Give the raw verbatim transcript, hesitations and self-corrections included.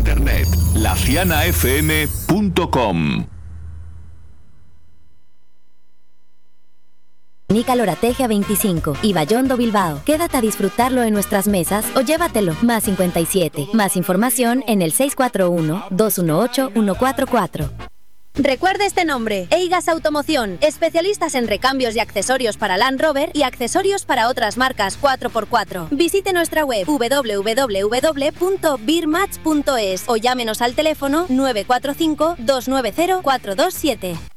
internet, la ciana f m punto com. Nica Lorategia veinticinco y Bayondo Bilbao. Quédate a disfrutarlo en nuestras mesas o llévatelo. Más cincuenta y siete. Más información en el seis cuatro uno, dos uno ocho, uno cuatro cuatro. Recuerde este nombre, Eigas Automoción, especialistas en recambios y accesorios para Land Rover y accesorios para otras marcas cuatro por cuatro. Visite nuestra web doble u doble u doble u punto birmatch punto es o llámenos al teléfono nueve cuatro cinco, dos nueve cero, cuatro dos siete.